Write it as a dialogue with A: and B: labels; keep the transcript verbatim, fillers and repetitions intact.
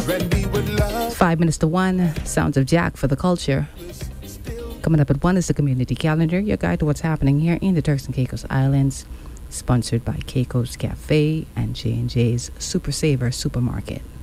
A: Five minutes to one, Sounds of Jack for the culture. Coming up at one is the community calendar, your guide to what's happening here in the Turks and Caicos Islands, sponsored by Caicos Cafe and J and J's Super Saver Supermarket.